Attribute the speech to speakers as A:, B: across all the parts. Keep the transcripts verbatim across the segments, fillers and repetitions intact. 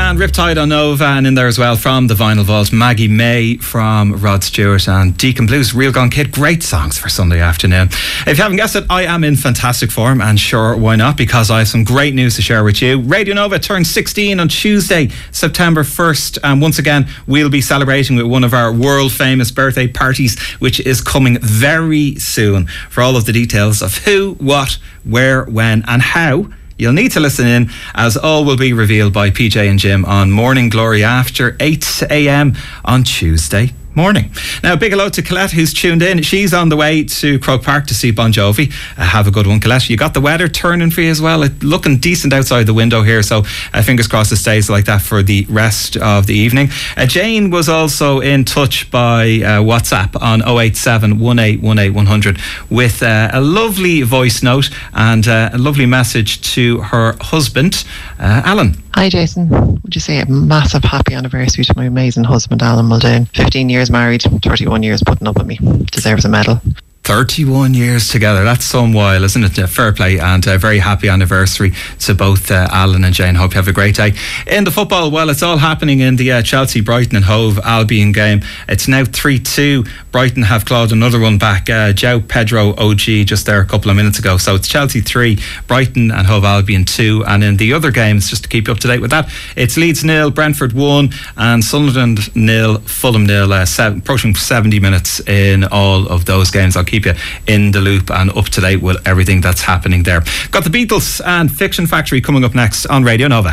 A: and Riptide on Nova, and in there as well from the Vinyl Vault, Maggie May from Rod Stewart and Deacon Blues, Real Gone Kid. Great songs for Sunday afternoon. If you haven't guessed it, I am in fantastic form, and sure, why not? Because I have some great news to share with you. Radio Nova turns sixteen on Tuesday, September first, and once again we'll be celebrating with one of our world famous birthday parties, which is coming very soon. For all of the details of who, what, where, when and how, you'll need to listen in, as all will be revealed by P J and Jim on Morning Glory after eight a.m. on Tuesday morning. Now, big hello to Colette, who's tuned in. She's on the way to Croke Park to see Bon Jovi. Uh, have a good one, Colette. You got the weather turning for you as well. It's looking decent outside the window here, so uh, fingers crossed it stays like that for the rest of the evening. Uh, Jane was also in touch by uh, WhatsApp on oh eight seven, one eight one eight, one hundred with uh, a lovely voice note and uh, a lovely message to her husband, uh, Alan.
B: Hi Jason, would you say a massive happy anniversary to my amazing husband Alan Muldoon. fifteen years married, thirty-one years putting up with me. Deserves a medal.
A: thirty-one years together, that's some while, isn't it? Uh, fair play, and a very happy anniversary to both uh, Alan and Jane. Hope you have a great day. In the football, well, it's all happening in the uh, Chelsea, Brighton and Hove Albion game. It's now three two. Brighton have clawed another one back. Uh, João Pedro O G just there a couple of minutes ago. So it's Chelsea three, Brighton and Hove Albion two. And in the other games, just to keep you up to date with that, it's Leeds nil, Brentford one, and Sunderland nil, Fulham nil. Uh, seven, approaching seventy minutes in all of those games. I'll keep you in the loop and up to date with everything that's happening there. Got the Beatles and Fiction Factory coming up next on Radio Nova.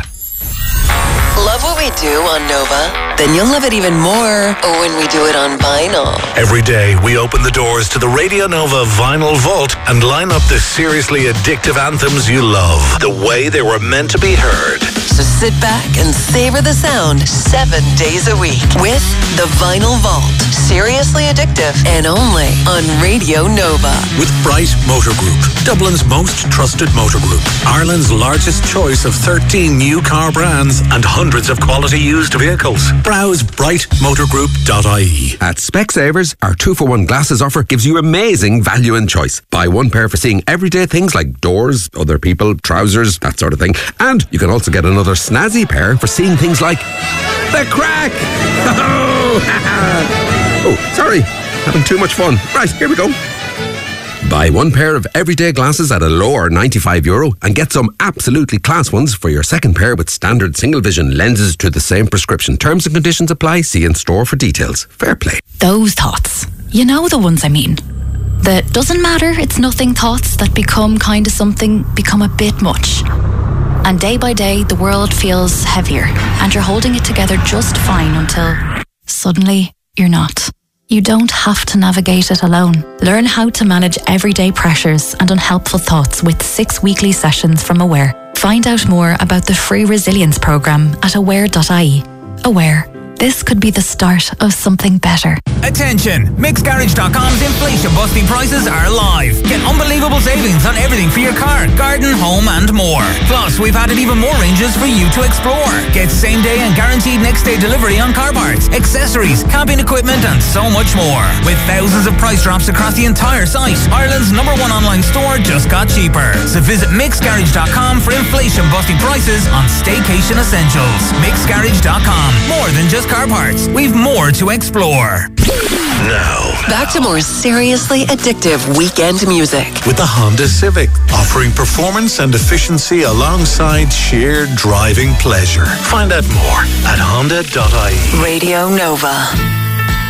C: Love what we do on Nova? Then you'll love it even more when we do it on vinyl.
D: Every day we open the doors to the Radio Nova Vinyl Vault and line up the seriously addictive anthems you love, the way they were meant to be heard.
C: So sit back and savor the sound seven days a week with the Vinyl Vault. Seriously addictive and only on Radio Nova.
D: With Bright Motor Group, Dublin's most trusted motor group, Ireland's largest choice of thirteen new car brands and hundreds of quality used vehicles. Browse bright motor group dot I E.
E: At Specsavers, our two for one glasses offer gives you amazing value and choice. Buy one pair for seeing everyday things like doors, other people, trousers, that sort of thing. And you can also get another snazzy pair for seeing things like the crack. Oh, sorry, having too much fun. Right, here we go. Buy one pair of everyday glasses at a lower ninety-five euro and get some absolutely class ones for your second pair with standard single vision lenses to the same prescription. Terms and conditions apply. See in store for details. Fair play.
F: Those thoughts. You know the ones I mean. The doesn't matter, it's nothing thoughts that become kind of something, become a bit much. And day by day, the world feels heavier and you're holding it together just fine until suddenly you're not. You don't have to navigate it alone. Learn how to manage everyday pressures and unhelpful thoughts with six weekly sessions from Aware. Find out more about the free resilience program at aware dot I E. Aware. This could be the start of something better.
G: Attention! Mix Garage dot com's inflation busting prices are live. Get unbelievable savings on everything for your car, garden, home and more. Plus, we've added even more ranges for you to explore. Get same day and guaranteed next day delivery on car parts, accessories, camping equipment and so much more. With thousands of price drops across the entire site, Ireland's number one online store just got cheaper. So visit Mix Garage dot com for inflation busting prices on staycation essentials. Mix Garage dot com. More than just car parts. We've more to explore.
D: Now,
C: back to more seriously addictive weekend music.
D: With the Honda Civic, offering performance and efficiency alongside sheer driving pleasure. Find out more at honda dot I E.
C: Radio Nova.